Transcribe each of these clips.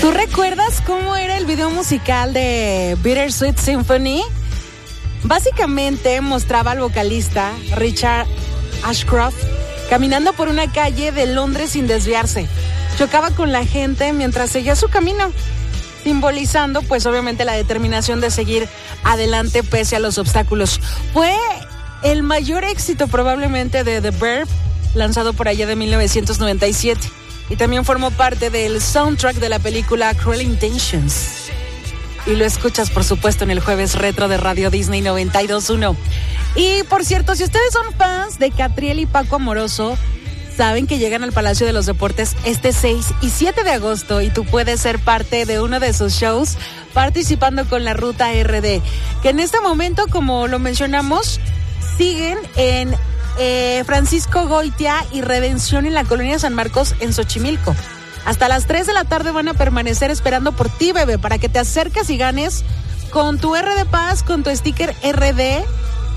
¿Tú recuerdas cómo era el video musical de Bittersweet Symphony? Básicamente mostraba al vocalista Richard Ashcroft caminando por una calle de Londres sin desviarse. Chocaba con la gente mientras seguía su camino, simbolizando pues obviamente la determinación de seguir adelante pese a los obstáculos. Fue el mayor éxito probablemente de The Verve, lanzado por allá de 1997, y también formó parte del soundtrack de la película Cruel Intentions. Y lo escuchas por supuesto en el Jueves Retro de Radio Disney 92.1. Y por cierto, si ustedes son fans de Catriel y Paco Amoroso, saben que llegan al Palacio de los Deportes este 6 y 7 de agosto y tú puedes ser parte de uno de sus shows participando con la Ruta RD, que en este momento, como lo mencionamos, siguen en Francisco Goitia y Redención en la Colonia San Marcos en Xochimilco. Hasta las 3 de la tarde van a permanecer esperando por ti, bebé, para que te acerques y ganes con tu RD Paz, con tu sticker RD.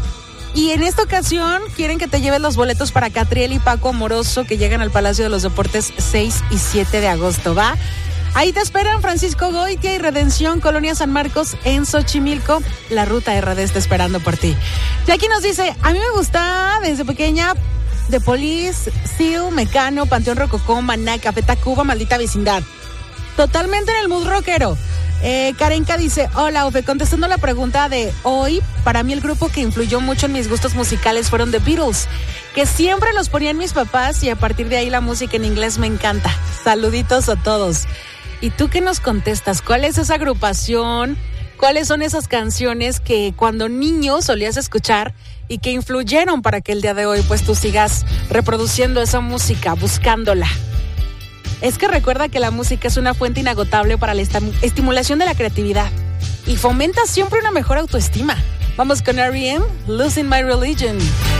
Y en esta ocasión quieren que te lleves los boletos para Catriel y Paco Amoroso, que llegan al Palacio de los Deportes 6 y 7 de agosto, ¿va? Ahí te esperan Francisco Goitia y Redención, Colonia San Marcos en Xochimilco. La Ruta RD está esperando por ti. Jackie nos dice, a mí me gusta desde pequeña The Police, Seal, Mecano, Panteón Rococó, Maná, Café Tacuba, Maldita Vecindad. Totalmente en el mood rockero. Karenka dice, hola, Ofe, contestando la pregunta de hoy, para mí el grupo que influyó mucho en mis gustos musicales fueron The Beatles, que siempre los ponían mis papás y a partir de ahí la música en inglés me encanta. Saluditos a todos. ¿Y tú qué nos contestas? ¿Cuál es esa agrupación? ¿Cuáles son esas canciones que cuando niño solías escuchar y que influyeron para que el día de hoy pues tú sigas reproduciendo esa música, buscándola? Es que recuerda que la música es una fuente inagotable para la estimulación de la creatividad y fomenta siempre una mejor autoestima. Vamos con R.E.M., Losing My Religion.